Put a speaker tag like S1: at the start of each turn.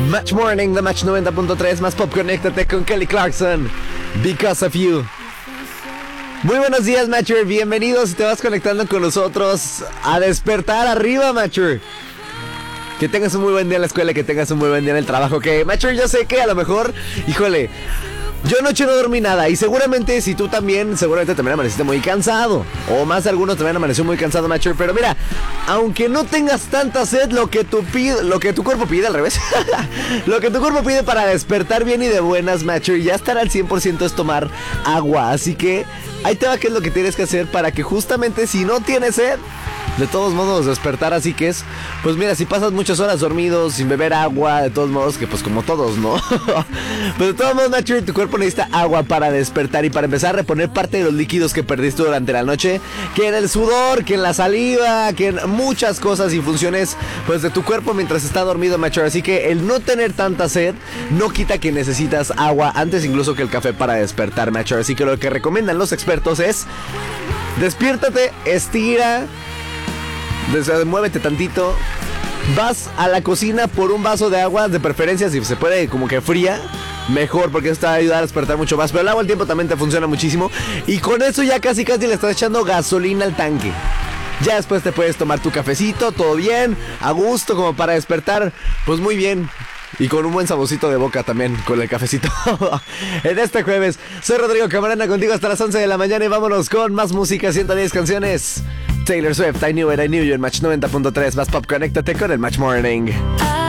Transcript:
S1: Match Morning, The Match 90.3, más pop, conéctate con Kelly Clarkson, Because of You. Muy buenos días, Matcher, bienvenidos, te vas conectando con nosotros a despertar arriba, Matcher. Que tengas un muy buen día en la escuela, que tengas un muy buen día en el trabajo. Que, Matcher, yo sé que a lo mejor, híjole, yo anoche no dormí nada y seguramente si tú también, seguramente también amaneciste muy cansado. O más de algunos también amaneció muy cansado, Matcher. Pero mira, aunque no tengas tanta sed, lo que tu cuerpo pide, al revés. Lo que tu cuerpo pide para despertar bien y de buenas, Matcher, ya estar al 100% es tomar agua. Así que ahí te va qué es lo que tienes que hacer para que justamente si no tienes sed, de todos modos despertar. Así que es, pues mira, si pasas muchas horas dormido sin beber agua, de todos modos, que pues como todos, ¿no? Pero de todos modos, Nacho, tu cuerpo necesita agua para despertar y para empezar a reponer parte de los líquidos que perdiste durante la noche, que en el sudor, que en la saliva, que en muchas cosas y funciones pues de tu cuerpo mientras está dormido, Nacho. Así que el no tener tanta sed no quita que necesitas agua antes incluso que el café para despertar, Nacho. Así que lo que recomiendan los expertos es: despiértate, estira, muévete tantito, vas a la cocina por un vaso de agua, de preferencia si se puede como que fría, mejor, porque esto te va a ayudar a despertar mucho más. Pero el agua al tiempo también te funciona muchísimo y con eso ya casi le estás echando gasolina al tanque. Ya después te puedes tomar tu cafecito, todo bien, a gusto, como para despertar, pues muy bien. Y con un buen saborcito de boca también, con el cafecito. En este jueves, soy Rodrigo Camarena, contigo hasta las 11 de la mañana y vámonos con más música, 110 canciones. Taylor Swift, I Knew It, I Knew You en Match 90.3, más pop, conéctate con el Match Morning.